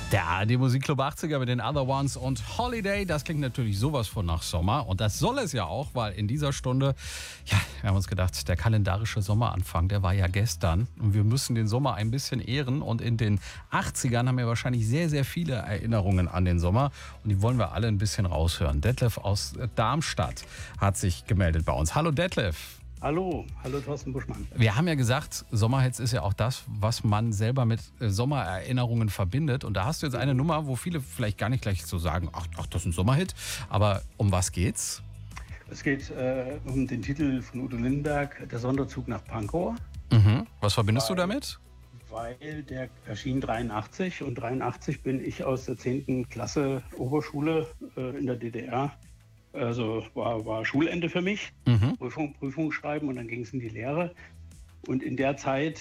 Der ARD Musikclub 80er mit den Other Ones und Holiday, das klingt natürlich sowas von nach Sommer und das soll es ja auch, weil in dieser Stunde, ja, wir haben uns gedacht, der kalendarische Sommeranfang, der war ja gestern und wir müssen den Sommer ein bisschen ehren und in den 80ern haben wir wahrscheinlich sehr, sehr viele Erinnerungen an den Sommer und die wollen wir alle ein bisschen raushören. Detlef aus Darmstadt hat sich gemeldet bei uns. Hallo Detlef. Hallo Thorsten Buschmann. Wir haben ja gesagt, Sommerhits ist ja auch das, was man selber mit Sommererinnerungen verbindet. Und da hast du jetzt eine Nummer, wo viele vielleicht gar nicht gleich so sagen, ach das ist ein Sommerhit. Aber um was geht's? Es geht um den Titel von Udo Lindenberg, Der Sonderzug nach Pankow. Mhm. Was verbindest du damit? Weil der erschien 83 und 83 bin ich aus der 10. Klasse Oberschule in der DDR. Also war Schulende für mich, Prüfung schreiben und dann ging es in die Lehre. Und in der Zeit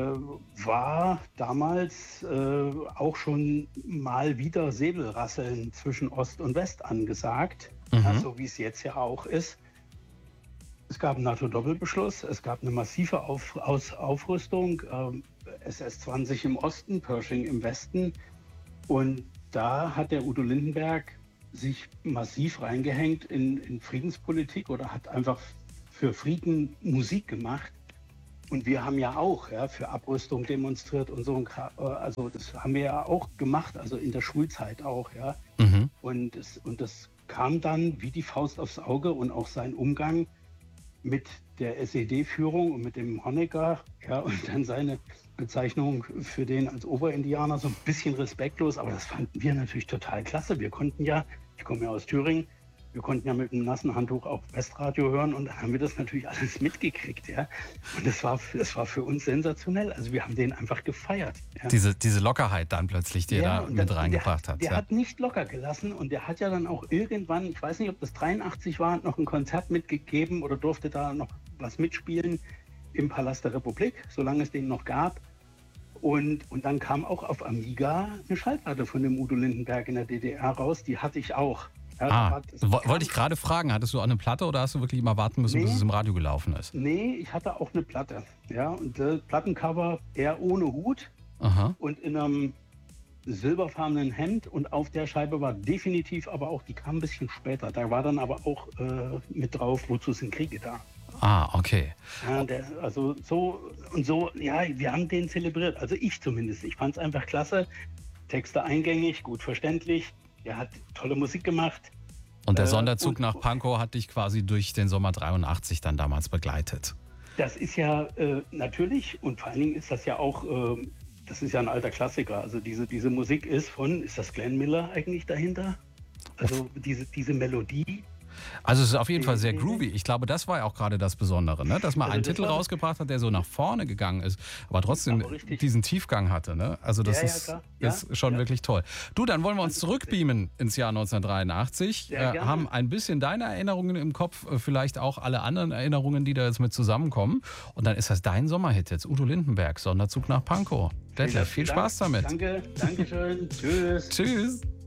war damals auch schon mal wieder Säbelrasseln zwischen Ost und West angesagt, so wie es jetzt ja auch ist. Es gab einen NATO-Doppelbeschluss, es gab eine massive Aufrüstung, SS-20 im Osten, Pershing im Westen. Und da hat der Udo Lindenberg sich massiv reingehängt in Friedenspolitik oder hat einfach für Frieden Musik gemacht. Und wir haben ja auch für Abrüstung demonstriert und so. Also das haben wir ja auch gemacht, also in der Schulzeit auch. Ja. Und das kam dann wie die Faust aufs Auge und auch sein Umgang mit der SED-Führung und mit dem Honecker, ja, und dann seine Bezeichnung für den als Oberindianer, so ein bisschen respektlos, aber das fanden wir natürlich total klasse. Wir konnten ja, ich komme ja aus Thüringen, wir konnten ja mit einem nassen Handtuch auch Westradio hören und dann haben wir das natürlich alles mitgekriegt, ja. Und das war für uns sensationell. Also wir haben den einfach gefeiert. Ja. Diese Lockerheit dann plötzlich, die er da mit reingebracht hat. Der hat nicht locker gelassen und der hat ja dann auch irgendwann, ich weiß nicht, ob das 83 war, noch ein Konzert mitgegeben oder durfte da noch was mitspielen im Palast der Republik, solange es den noch gab. Und dann kam auch auf Amiga eine Schallplatte von dem Udo Lindenberg in der DDR raus, die hatte ich auch. Ja, wollte ich gerade fragen, hattest du auch eine Platte oder hast du wirklich immer warten müssen, bis es im Radio gelaufen ist? Nee, ich hatte auch eine Platte. Ja, und das Plattencover eher ohne Hut und in einem silberfarbenen Hemd und auf der Scheibe war definitiv aber auch, die kam ein bisschen später, da war dann aber auch mit drauf, wozu sind Kriege da. Ah, okay. Ja, also so, ja, wir haben den zelebriert, also ich zumindest. Ich fand es einfach klasse, Texte eingängig, gut verständlich, er hat tolle Musik gemacht. Und der Sonderzug nach Pankow hat dich quasi durch den Sommer 83 dann damals begleitet. Das ist ja natürlich und vor allen Dingen ist das ja auch, das ist ja ein alter Klassiker. Also diese Musik ist das Glenn Miller eigentlich dahinter? Also diese Melodie. Also es ist auf jeden Fall sehr groovy. Ich glaube, das war ja auch gerade das Besondere, ne? Dass man einen Titel rausgebracht hat, der so nach vorne gegangen ist, aber trotzdem diesen Tiefgang hatte. Ne? Also das ist schon wirklich toll. Du, dann wollen wir uns zurückbeamen ins Jahr 1983. Haben ein bisschen deine Erinnerungen im Kopf, vielleicht auch alle anderen Erinnerungen, die da jetzt mit zusammenkommen. Und dann ist das dein Sommerhit jetzt, Udo Lindenberg, Sonderzug nach Pankow. Detlef, viel Spaß damit. Danke schön. Tschüss. Tschüss.